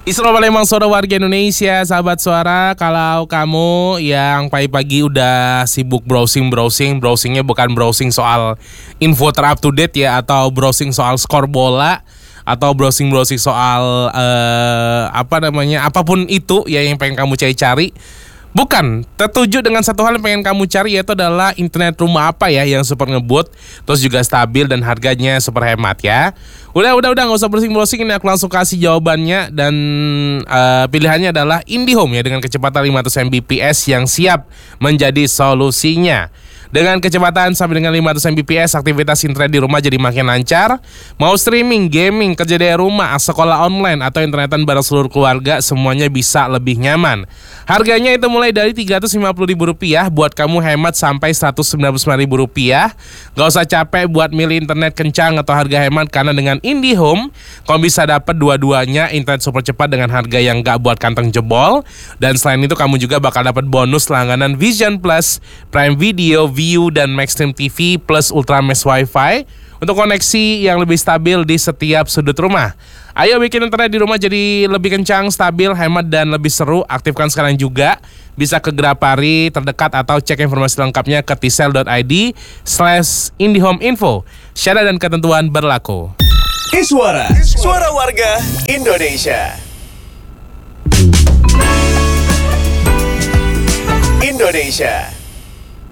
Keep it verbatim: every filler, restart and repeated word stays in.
Isra Palembang, suara warga Indonesia, sahabat suara. Kalau kamu yang pagi-pagi udah sibuk browsing-browsing, browsingnya bukan browsing soal info ter-up to date ya, atau browsing soal skor bola, atau browsing-browsing soal uh, apa namanya, apapun itu ya yang pengen kamu cari-cari. Bukan, tertuju dengan satu hal yang pengen kamu cari, yaitu adalah internet rumah apa ya yang super ngebut, terus juga stabil dan harganya super hemat ya. Udah, udah, udah, nggak usah browsing-browsing, ini aku langsung kasih jawabannya. Dan uh, pilihannya adalah IndiHome ya, dengan kecepatan lima ratus megabit per second yang siap menjadi solusinya. Dengan kecepatan sampai dengan lima ratus megabit per second, aktivitas internet di rumah jadi makin lancar. Mau streaming, gaming, kerja dari rumah, sekolah online, atau internetan bareng seluruh keluarga, semuanya bisa lebih nyaman. Harganya itu mulai dari tiga ratus lima puluh ribu rupiah, buat kamu hemat sampai seratus sembilan puluh sembilan ribu rupiah. Gak usah capek buat milih internet kencang atau harga hemat, karena dengan IndiHome kamu bisa dapat dua-duanya, internet super cepat dengan harga yang gak buat kantong jebol. Dan selain itu kamu juga bakal dapat bonus langganan Vision Plus, Prime Video, View, dan Maxstream T V plus Ultramesh Wi-Fi untuk koneksi yang lebih stabil di setiap sudut rumah. Ayo bikin internet di rumah jadi lebih kencang, stabil, hemat, dan lebih seru. Aktifkan sekarang juga. Bisa ke Grapari terdekat atau cek informasi lengkapnya ke tsel dot id slash indihome info. Syarat dan ketentuan berlaku. Iswara, suara warga Indonesia. Indonesia.